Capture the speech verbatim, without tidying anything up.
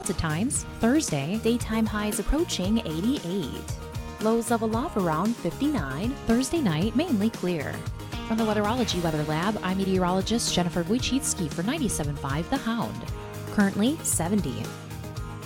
clouds at times. Thursday, Daytime highs approaching eighty-eight. Lows level off around fifty-nine. Thursday night, mainly clear. From the Weatherology Weather Lab, I'm meteorologist Jennifer Wojcicki for ninety-seven point five The Hound. Currently seventy.